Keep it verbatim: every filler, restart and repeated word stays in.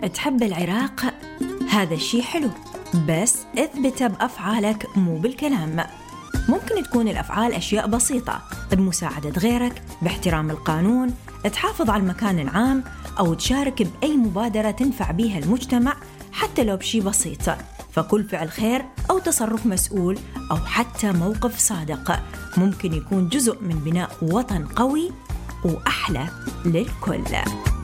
تحب العراق؟ هذا الشيء حلو، بس اثبته بأفعالك مو بالكلام. ممكن تكون الأفعال أشياء بسيطة، بمساعدة غيرك، باحترام القانون، تحافظ على المكان العام، أو تشارك بأي مبادرة تنفع بيها المجتمع حتى لو بشي بسيط. فكل فعل خير أو تصرف مسؤول أو حتى موقف صادق ممكن يكون جزء من بناء وطن قوي وأحلى للكل.